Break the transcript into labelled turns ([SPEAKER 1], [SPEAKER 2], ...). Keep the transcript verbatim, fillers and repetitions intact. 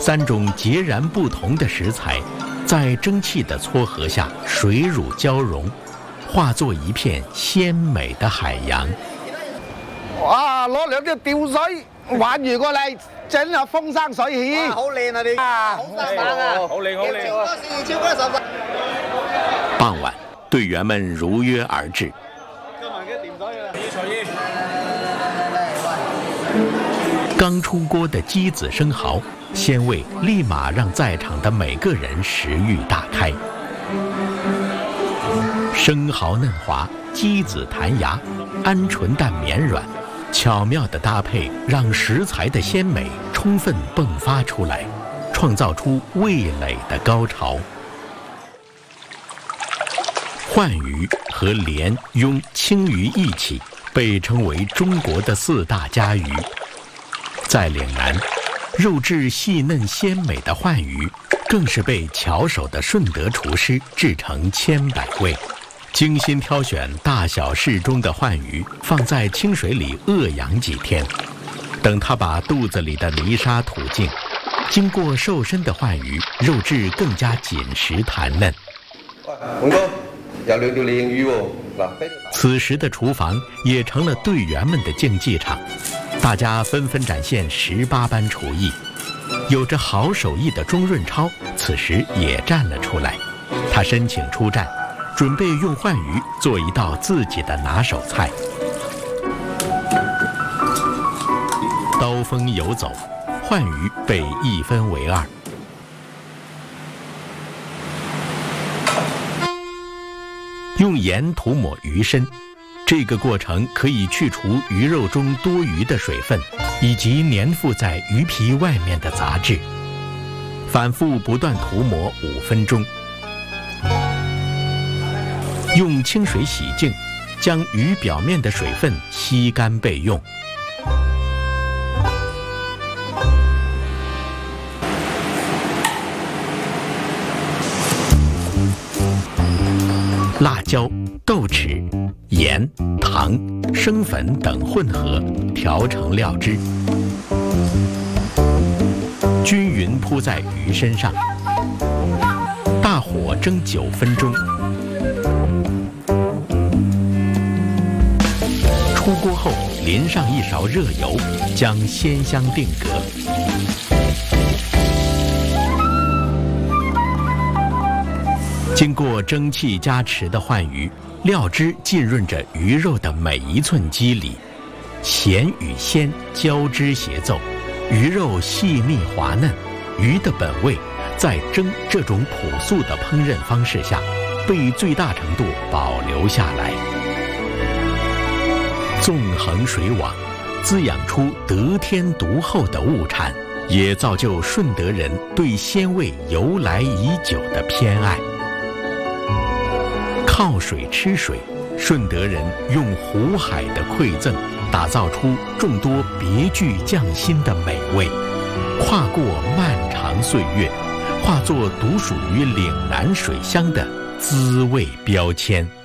[SPEAKER 1] 三种截然不同的食材，在蒸汽的撮合下水乳交融，化作一片鲜美的海洋。
[SPEAKER 2] 哇！攞兩隻吊水玩完過嚟，整下風生水起。好靚啊！你啊，好生猛啊！好靚好靚啊！
[SPEAKER 1] 傍晚，队员们如约而至。刚出锅的鸡子生蚝，鲜味立马让在场的每个人食欲大开。生蚝嫩滑，鸡子弹牙，鹌鹑蛋绵软，巧妙的搭配让食材的鲜美充分迸发出来，创造出味蕾的高潮。鲩鱼和鲢、鳙、青鱼一起被称为中国的四大家鱼。在岭南，肉质细嫩鲜美的鲩鱼，更是被巧手的顺德厨师制成千百味。精心挑选大小适中的鲩鱼，放在清水里饿养几天，等它把肚子里的泥沙吐净，经过瘦身的鲩鱼，肉质更加紧实弹嫩。
[SPEAKER 3] 洪哥，有兩條鯪魚喎。
[SPEAKER 1] 此時的廚房也成了隊員們的競技場，大家紛紛展現十八般廚藝。有着好手藝的鍾潤超此時也站了出來，他申請出戰，準備用鲩魚做一道自己的拿手菜。刀鋒游走，鲩魚被一分為二。用鹽塗抹魚身，這個過程可以去除魚肉中多餘的水分，以及粘附在魚皮外面的雜質。反覆不斷塗抹五分鐘，用清水洗淨，將魚表面的水分吸乾備用。辣椒、豆豉、鹽、糖、生粉等混合調成料汁，均勻鋪在魚身上，大火蒸九分鐘。出鍋後淋上一勺熱油，將鮮香定格。經過蒸汽加持的鲩魚，料汁浸潤着魚肉的每一寸肌理，鹹與鮮交織協奏，魚肉細膩滑嫩，魚的本味在蒸這種樸素的烹飪方式下，被最大程度保留下來。縱橫水網，滋養出得天獨厚的物產，也造就順德人對鮮味由來已久的偏愛。靠水吃水，順德人用湖海的饋贈，打造出眾多別具匠心的美味，跨過漫長歲月，化作獨屬於嶺南水鄉的滋味標籤。